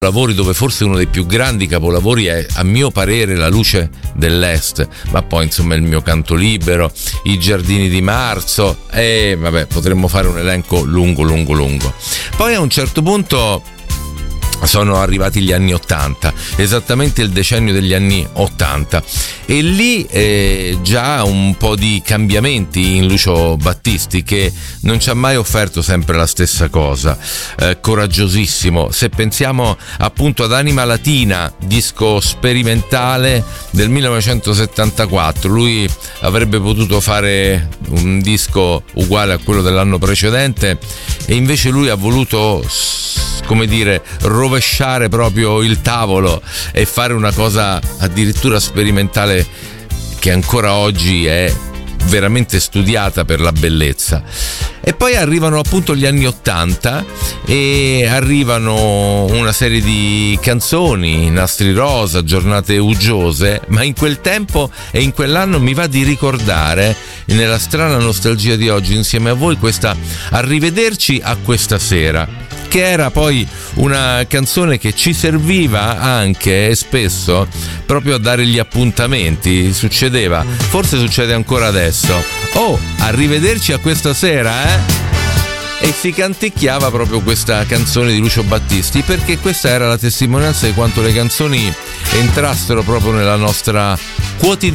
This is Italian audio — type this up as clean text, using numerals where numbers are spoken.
lavori, dove forse uno dei più grandi capolavori è, a mio parere, La luce dell'est, ma poi insomma Il mio canto libero, I giardini di marzo, e vabbè, potremmo fare un elenco lungo. Poi a un certo punto sono arrivati gli anni 80, esattamente il decennio degli anni 80, e lì già un po' di cambiamenti in Lucio Battisti, che non ci ha mai offerto sempre la stessa cosa. Coraggiosissimo, se pensiamo appunto ad Anima Latina, disco sperimentale del 1974, lui avrebbe potuto fare un disco uguale a quello dell'anno precedente, e invece lui ha voluto, come dire, rovesciare proprio il tavolo e fare una cosa addirittura sperimentale, che ancora oggi è veramente studiata per la bellezza. E poi arrivano appunto gli anni 80 e arrivano una serie di canzoni, Nastri rosa, Giornate uggiose, ma in quel tempo e in quell'anno mi va di ricordare, nella strana nostalgia di oggi insieme a voi, questa Arrivederci a questa sera, che era poi una canzone che ci serviva anche e spesso proprio a dare gli appuntamenti. Succedeva, forse succede ancora adesso: oh, arrivederci a questa sera, e si canticchiava proprio questa canzone di Lucio Battisti, perché questa era la testimonianza di quanto le canzoni entrassero proprio nella nostra quotidianità.